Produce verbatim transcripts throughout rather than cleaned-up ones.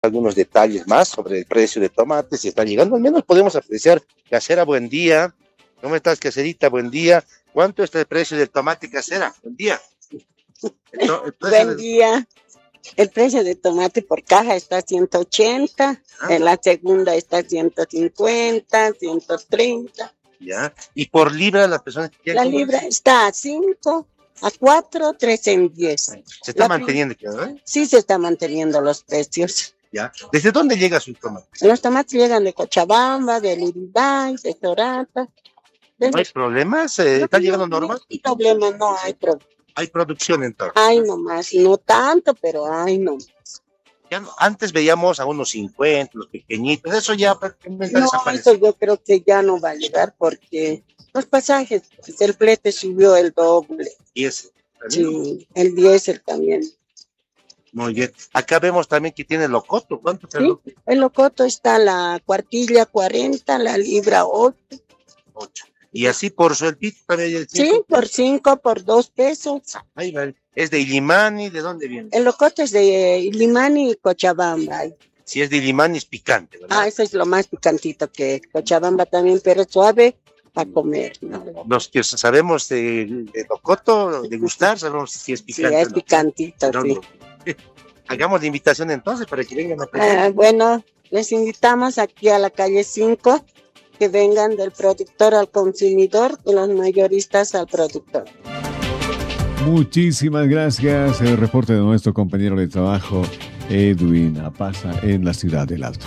algunos detalles más sobre el precio de tomate, si está llegando, al menos podemos apreciar. Casera, buen día. ¿Cómo estás, Caserita? Buen día. ¿Cuánto está el precio del tomate, Casera? Buen día. El to- el buen del... día. El precio de tomate por caja está a ciento ochenta, ah. En la segunda está a ciento cincuenta, ciento treinta. Ya. ¿Y por libra las personas que La libra está a cinco, a cuatro, tres en diez. ¿Se está la manteniendo? ¿Eh? Sí, se está manteniendo los precios. Ya. ¿Desde dónde llega su tomate? Los tomates llegan de Cochabamba, de Liribay, de Torata. ¿No hay problemas? ¿Eh, no, ¿Está no, llegando normal? No hay problemas, no hay problemas. Hay producción entonces. Hay nomás, no tanto, pero hay nomás. Ya no, antes veíamos a unos cincuenta, los pequeñitos, eso ya prácticamente no, desapareció. Eso yo creo que ya no va a llegar porque los pasajes, pues, el flete subió el doble. ¿Y ese? Sí, el diésel también. Muy bien. Acá vemos también que tiene locoto. ¿Cuánto? Sí, el locoto está la cuartilla cuarenta, la libra ocho. ocho. Y así por sueltito también. El sí, por cinco, por dos pesos. Ahí vale. ¿Es de Illimani? ¿De dónde viene? El locoto es de Illimani y Cochabamba. Si es de Illimani es picante, ¿verdad? Ah, eso es lo más picantito que Cochabamba también, pero suave para comer, ¿no? Los que sabemos de, de locoto, de gustar, sabemos si es picante. Sí, es picantito, no. sí. No. Hagamos la invitación entonces para que vengan a pedir. Ah, bueno, les invitamos aquí a la calle cinco, que vengan del productor al consumidor, de los mayoristas al productor. Muchísimas gracias. El reporte de nuestro compañero de trabajo, Edwin Apaza, en la ciudad del Alto.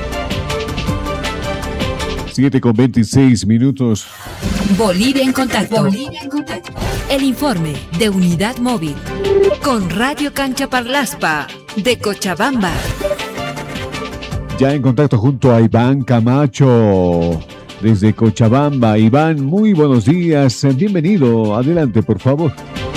siete con veintiséis minutos. Bolivia en contacto. Bolivia en contacto. El informe de Unidad Móvil con Radio Cancha Parlaspa de Cochabamba. Ya en contacto junto a Iván Camacho desde Cochabamba. Iván, muy buenos días. Bienvenido. Adelante, por favor.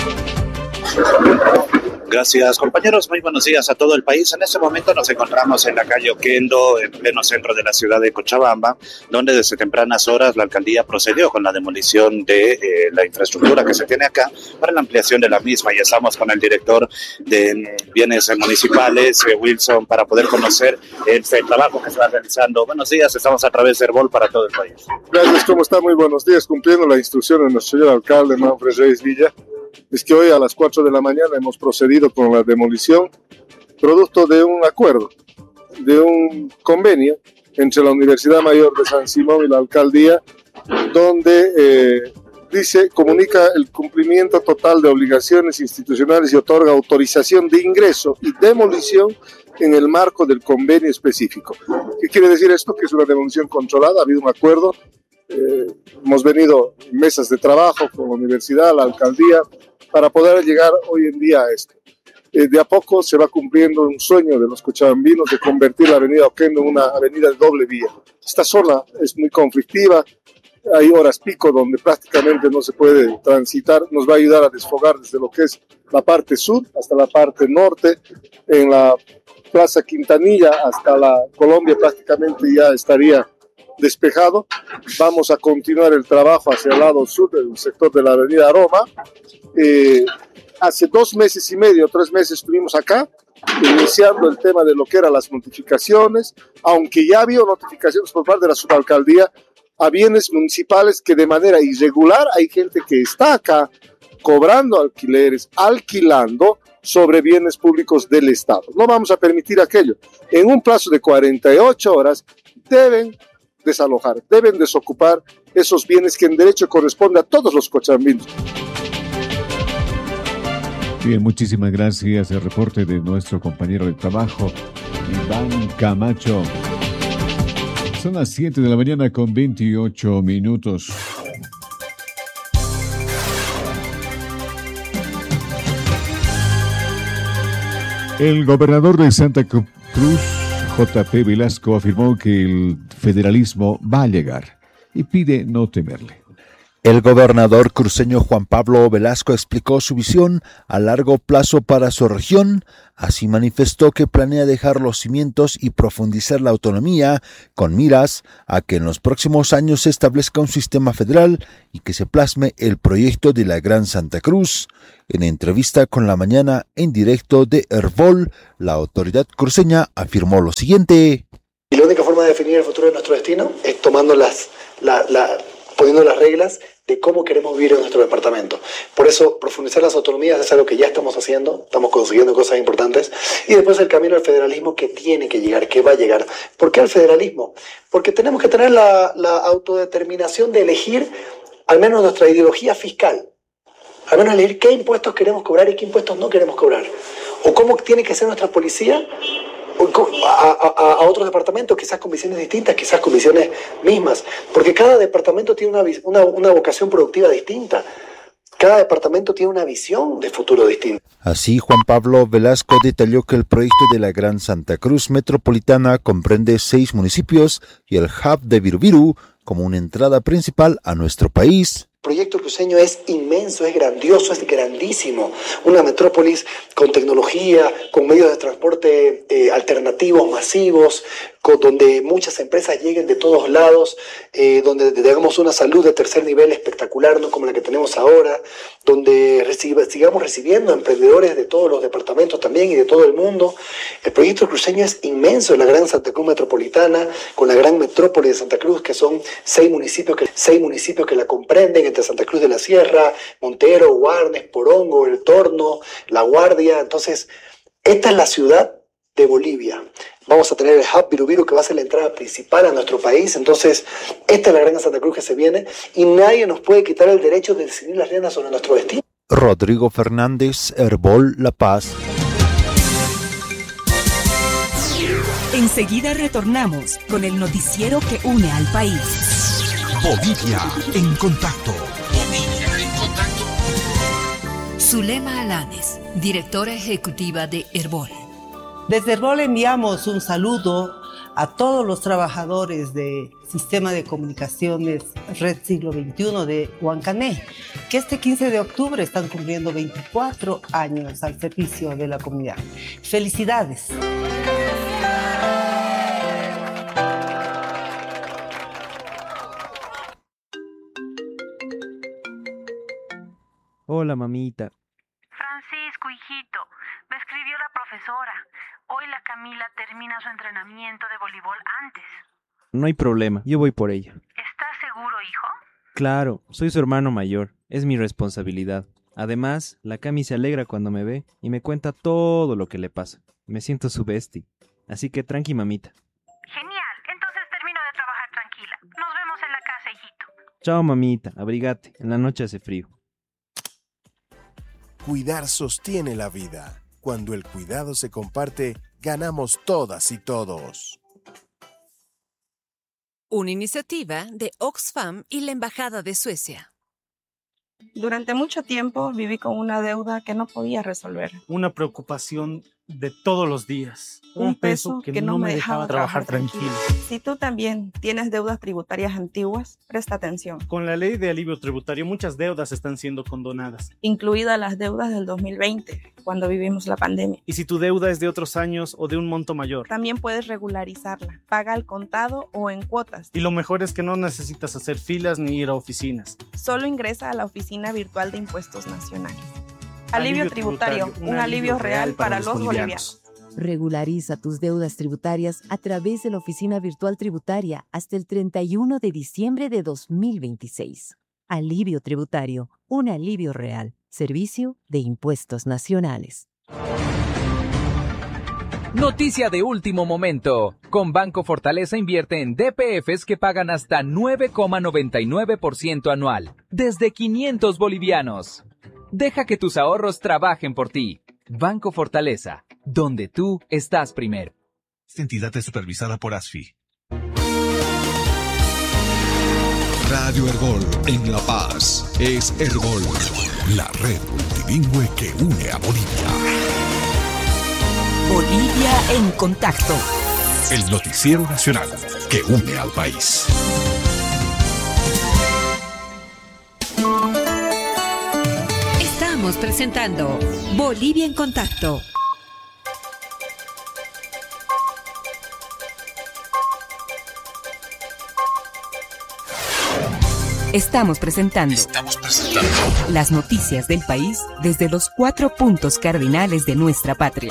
Gracias, compañeros. Muy buenos días a todo el país. En este momento nos encontramos en la calle Oquendo, en pleno centro de la ciudad de Cochabamba, donde desde tempranas horas la alcaldía procedió con la demolición de eh, la infraestructura que se tiene acá para la ampliación de la misma. Y estamos con el director de bienes municipales, eh, Wilson, para poder conocer el, el trabajo que se va realizando. Buenos días, estamos a través de Herbol para todo el país. Gracias, ¿cómo está? Muy buenos días. Cumpliendo la instrucción de nuestro señor alcalde, Manfred Reyes Villa, es que hoy a las cuatro de la mañana hemos procedido con la demolición, producto de un acuerdo, de un convenio entre la Universidad Mayor de San Simón y la alcaldía, donde eh, dice, comunica el cumplimiento total de obligaciones institucionales y otorga autorización de ingreso y demolición en el marco del convenio específico. ¿Qué quiere decir esto? Que es una demolición controlada, ha habido un acuerdo. Eh, hemos venido en mesas de trabajo con la universidad, la alcaldía, para poder llegar hoy en día a esto. Eh, de a poco se va cumpliendo un sueño de los cochabambinos de convertir la avenida Oquendo en una avenida de doble vía. Esta zona es muy conflictiva, hay horas pico donde prácticamente no se puede transitar, nos va a ayudar a desfogar desde lo que es la parte sur hasta la parte norte, en la Plaza Quintanilla hasta la Colombia prácticamente ya estaría despejado. Vamos a continuar el trabajo hacia el lado sur del sector de la avenida Roma. Eh, hace dos meses y medio, tres meses estuvimos acá iniciando el tema de lo que eran las notificaciones, aunque ya había notificaciones por parte de la subalcaldía a bienes municipales que de manera irregular hay gente que está acá cobrando alquileres, alquilando sobre bienes públicos del Estado. No vamos a permitir aquello. En un plazo de cuarenta y ocho horas deben desalojar, deben desocupar esos bienes que en derecho corresponde a todos los cochabambinos. Bien, muchísimas gracias. El reporte de nuestro compañero de trabajo, Iván Camacho. Son las siete de la mañana con veintiocho minutos. El gobernador de Santa Cruz, J P Velasco, afirmó que el federalismo va a llegar y pide no temerle. El gobernador cruceño Juan Pablo Velasco explicó su visión a largo plazo para su región. Así manifestó que planea dejar los cimientos y profundizar la autonomía con miras a que en los próximos años se establezca un sistema federal y que se plasme el proyecto de la Gran Santa Cruz. En entrevista con La Mañana en directo de Herbol, la autoridad cruceña afirmó lo siguiente. Y la única forma de definir el futuro de nuestro destino es tomando las, la, la, poniendo las reglas de cómo queremos vivir en nuestro departamento. Por eso, profundizar las autonomías es algo que ya estamos haciendo, estamos consiguiendo cosas importantes, y después el camino al federalismo que tiene que llegar, que va a llegar. ¿Por qué al federalismo? Porque tenemos que tener la, la autodeterminación de elegir al menos nuestra ideología fiscal, al menos elegir qué impuestos queremos cobrar y qué impuestos no queremos cobrar, o cómo tiene que ser nuestra policía, A, a, a otros departamentos, quizás con visiones distintas, quizás con visiones mismas, porque cada departamento tiene una, una, una vocación productiva distinta, cada departamento tiene una visión de futuro distinta. Así, Juan Pablo Velasco detalló que el proyecto de la Gran Santa Cruz Metropolitana comprende seis municipios y el hub de Virubiru como una entrada principal a nuestro país. El proyecto cruceño es inmenso, es grandioso, es grandísimo. Una metrópolis con tecnología, con medios de transporte eh, alternativos, masivos, con, donde muchas empresas lleguen de todos lados, eh, donde tengamos una salud de tercer nivel espectacular, no como la que tenemos ahora, donde reciba, sigamos recibiendo emprendedores de todos los departamentos también y de todo el mundo. El proyecto cruceño es inmenso, la Gran Santa Cruz Metropolitana, con la gran metrópoli de Santa Cruz, que son seis municipios que, seis municipios que la comprenden, entre Santa Cruz de la Sierra, Montero, Guarnes, Porongo, El Torno, La Guardia. Entonces, esta es la ciudad de Bolivia. Vamos a tener el hub Virubiru, que va a ser la entrada principal a nuestro país. Entonces, esta es la Gran Santa Cruz que se viene y nadie nos puede quitar el derecho de decidir las riendas sobre nuestro destino. Rodrigo Fernández, Herbol, La Paz. Enseguida retornamos con el noticiero que une al país. Bolivia en contacto. Bolivia en contacto. Zulema Alanes, directora ejecutiva de Herbol. Desde Herbol enviamos un saludo a todos los trabajadores de Sistema de Comunicaciones Red Siglo veintiuno de Huancané, que este quince de octubre están cumpliendo veinticuatro años al servicio de la comunidad. ¡Felicidades! Hola, mamita. Francisco, hijito, me escribió la profesora. Hoy la Camila termina su entrenamiento de voleibol antes. No hay problema, yo voy por ella. ¿Estás seguro, hijo? Claro, soy su hermano mayor, es mi responsabilidad. Además, la Cami se alegra cuando me ve y me cuenta todo lo que le pasa. Me siento su bestie, así que tranqui, mamita. Genial, entonces termino de trabajar tranquila. Nos vemos en la casa, hijito. Chao, mamita, abrigate, en la noche hace frío. Cuidar sostiene la vida. Cuando el cuidado se comparte, ganamos todas y todos. Una iniciativa de Oxfam y la Embajada de Suecia. Durante mucho tiempo viví con una deuda que no podía resolver. Una preocupación de todos los días. Un, un peso, peso que, que no me dejaba, dejaba trabajar, trabajar tranquilo. tranquilo. Si tú también tienes deudas tributarias antiguas, presta atención. Con la ley de alivio tributario, muchas deudas están siendo condonadas. Incluidas las deudas del dos mil veinte, cuando vivimos la pandemia. Y si tu deuda es de otros años o de un monto mayor, también puedes regularizarla. Paga al contado o en cuotas. Y lo mejor es que no necesitas hacer filas ni ir a oficinas. Solo ingresa a la Oficina Virtual de Impuestos Nacionales. Alivio, alivio tributario, tributario, un alivio, alivio real para, para los bolivianos. Regulariza tus deudas tributarias a través de la Oficina Virtual Tributaria hasta el treinta y uno de diciembre de dos mil veintiséis. Alivio tributario, un alivio real. Servicio de Impuestos Nacionales. Noticia de último momento. Con Banco Fortaleza invierte en D P Efes que pagan hasta nueve coma noventa y nueve por ciento anual, desde quinientos bolivianos. Deja que tus ahorros trabajen por ti. Banco Fortaleza, donde tú estás primero. Esta entidad es supervisada por A S F I. Radio Herbol en La Paz es Herbol, la red multilingüe que une a Bolivia. Bolivia en contacto. El noticiero nacional que une al país. Estamos presentando Bolivia en Contacto. Estamos presentando, Estamos presentando las noticias del país desde los cuatro puntos cardinales de nuestra patria.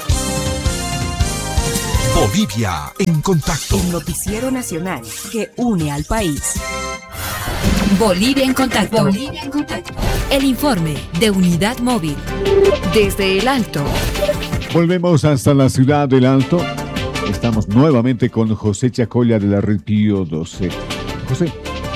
Bolivia en Contacto. El noticiero nacional que une al país. Bolivia en Contacto. Bolivia en Contacto. El informe de Unidad Móvil. Desde el Alto. Volvemos hasta la ciudad del Alto. Estamos nuevamente con José Chacolla de la Red Pío doce. José.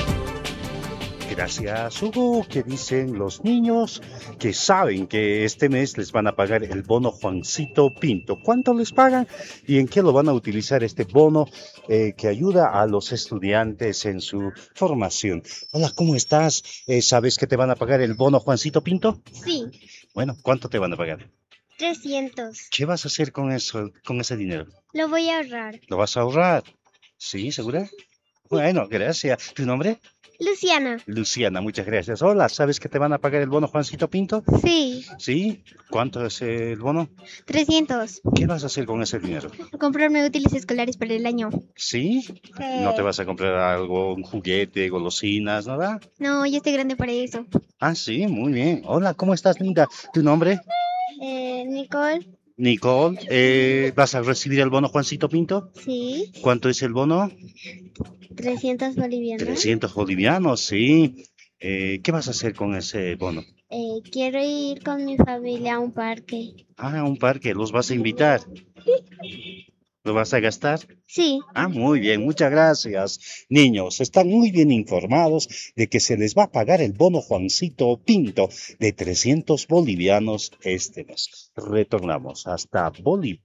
Gracias, Hugo. ¿Qué dicen los niños que saben que este mes les van a pagar el bono Juancito Pinto? ¿Cuánto les pagan y en qué lo van a utilizar este bono eh, que ayuda a los estudiantes en su formación? Hola, ¿cómo estás? Eh, ¿Sabes que te van a pagar el bono Juancito Pinto? Sí. Bueno, ¿cuánto te van a pagar? trescientos. ¿Qué vas a hacer con eso, con ese dinero? Lo voy a ahorrar. ¿Lo vas a ahorrar? ¿Sí, segura? Bueno, gracias. ¿Tu nombre? Luciana. Luciana, muchas gracias. Hola, ¿sabes que te van a pagar el bono Juancito Pinto? Sí. ¿Sí? ¿Cuánto es el bono? trescientos. ¿Qué vas a hacer con ese dinero? Comprarme útiles escolares para el año. ¿Sí? Sí. ¿No te vas a comprar algo, un juguete, golosinas, nada? No, yo estoy grande para eso. Ah, sí, muy bien. Hola, ¿cómo estás, linda? ¿Tu nombre? Eh, Nicole. Nicole, eh, ¿vas a recibir el bono Juancito Pinto? Sí. ¿Cuánto es el bono? trescientos bolivianos. trescientos bolivianos, sí. Eh, ¿qué vas a hacer con ese bono? Eh, quiero ir con mi familia a un parque. Ah, a un parque, ¿los vas a invitar? ¿Lo vas a gastar? Sí. Ah, muy bien, muchas gracias. Niños, están muy bien informados de que se les va a pagar el bono Juancito Pinto de trescientos bolivianos este mes. Retornamos hasta Bolivia.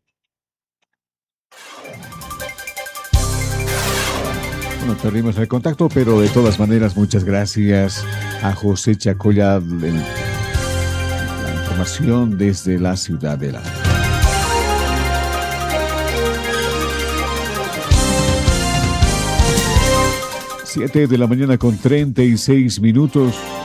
Bueno, perdimos el contacto, pero de todas maneras, muchas gracias a José Chacolla de la información desde la ciudad de La Paz. Siete de la mañana con treinta y seis minutos.